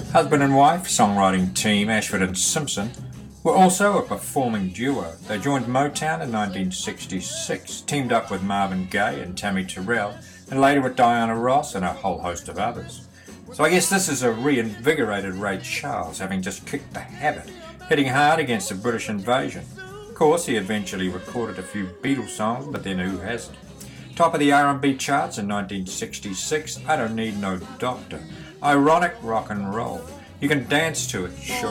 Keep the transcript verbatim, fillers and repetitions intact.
Husband and wife songwriting team Ashford and Simpson were also a performing duo. They joined Motown in nineteen sixty-six, teamed up with Marvin Gaye and Tammy Terrell, and later with Diana Ross and a whole host of others. So I guess this is a reinvigorated Ray Charles, having just kicked the habit, hitting hard against the British invasion. Of course, he eventually recorded a few Beatles songs, but then who hasn't? Top of the R and B charts in nineteen sixty-six, I Don't Need No Doctor. Ironic rock and roll. You can dance to it, sure.